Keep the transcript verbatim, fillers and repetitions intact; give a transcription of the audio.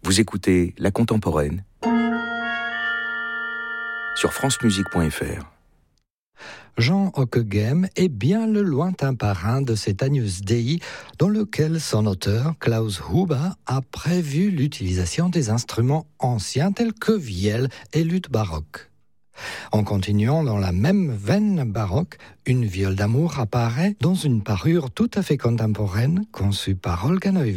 Vous écoutez La Contemporaine sur francemusique point f r. Jean Ockeghem est bien le lointain parrain de cet Agnus Dei dans lequel son auteur, Klaus Huber, a prévu l'utilisation des instruments anciens tels que vielle et luth baroque. En continuant dans la même veine baroque, une viole d'amour apparaît dans une parure tout à fait contemporaine conçue par Olga Neuwirth.